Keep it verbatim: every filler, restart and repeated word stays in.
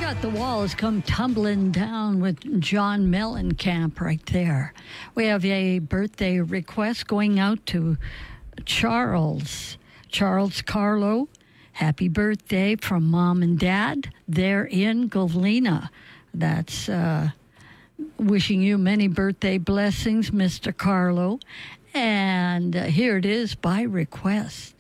The walls come tumbling down with John Mellencamp right there. We have a birthday request going out to Charles. Charles Carlo, happy birthday from Mom and Dad. They're in Galena. That's uh, wishing you many birthday blessings, Mister Carlo. And uh, here it is by request.